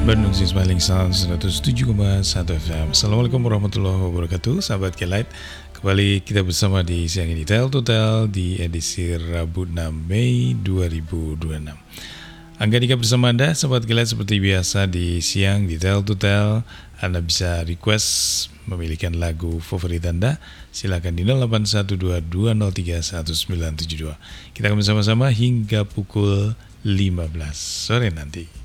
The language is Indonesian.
Bandung Smiling Sound 107,1 FM. Assalamualaikum warahmatullahi wabarakatuh. Sahabat Kelight, kembali kita bersama di siang ini Tel to Tel di edisi Rabu 6 Mei 2026. Angga Dika bersama Anda, sahabat Kelight, seperti biasa di siang di Tel to Tel. Anda bisa request memilihkan lagu favorit Anda. Silakan di 0812203192. Kita akan bersama-sama hingga pukul 15 sore nanti.